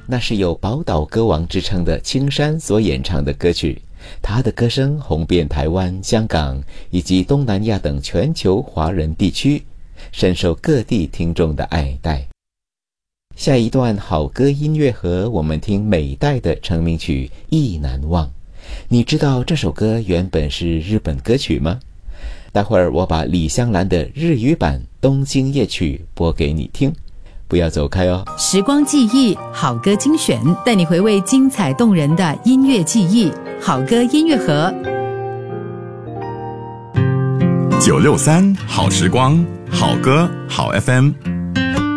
那是有宝岛歌王之称的青山所演唱的歌曲，他的歌声红遍台湾、香港以及东南亚等全球华人地区，深受各地听众的爱戴。下一段好歌音乐盒，我们听美代的成名曲《意难忘》。你知道这首歌原本是日本歌曲吗？待会儿我把李香兰的日语版《东京夜曲》播给你听，不要走开哦。 时光记忆，好歌精选，带你回味精彩动人的音乐记忆。好歌音乐盒 963好时光，好歌好 FM。